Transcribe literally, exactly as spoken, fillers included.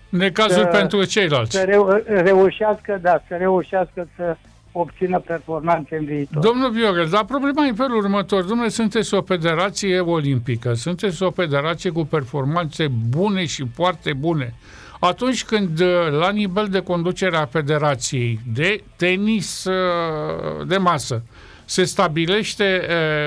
Necazuri să, pentru ceilalți. Să reu- reușească, da, să reușească să obțină performanțe în viitor. Domnul Viorel, dar problema e în felul următor. Domnule, sunteți o federație olimpică, sunteți o federație cu performanțe bune și foarte bune. Atunci când, la nivel de conducere a federației de tenis de masă, se stabilește